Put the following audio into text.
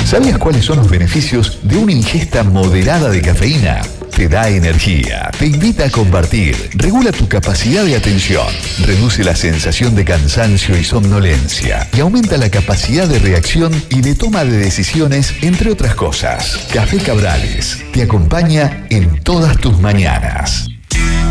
¿Sabías cuáles son los beneficios de una ingesta moderada de cafeína? Te da energía, te invita a compartir, regula tu capacidad de atención, reduce la sensación de cansancio y somnolencia y aumenta la capacidad de reacción y de toma de decisiones, entre otras cosas. Café Cabrales te acompaña en todas tus mañanas.